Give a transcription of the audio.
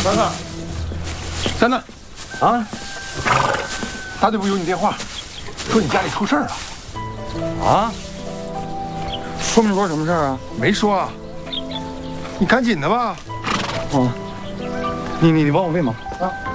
大哥，在那啊！ 大队部有你电话，说你家里出事儿了。 啊？说没说什么事儿啊？ 没说啊。你赶紧的吧。 你帮我喂吗？ 啊。